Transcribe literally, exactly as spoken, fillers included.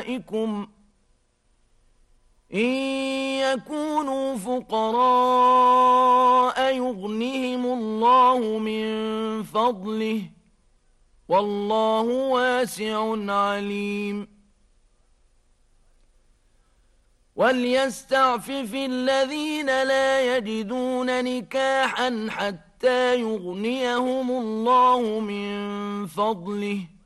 نسائكم إن يكونوا فقراء يغنهم الله من فضله والله واسع عليم وليستعفف الذين لا يجدون نكاحا حتى يغنيهم الله من فضله